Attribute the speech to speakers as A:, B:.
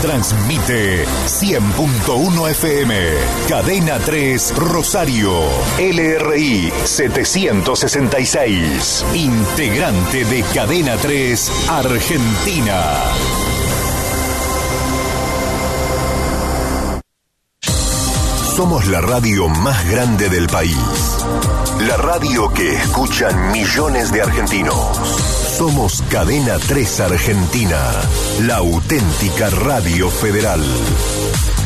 A: Transmite 100.1 FM. Cadena 3 Rosario. LRI 766. Integrante de Cadena 3 Argentina. Somos la radio más grande del país. La radio que escuchan millones de argentinos. Somos Cadena 3 Argentina, la auténtica radio federal.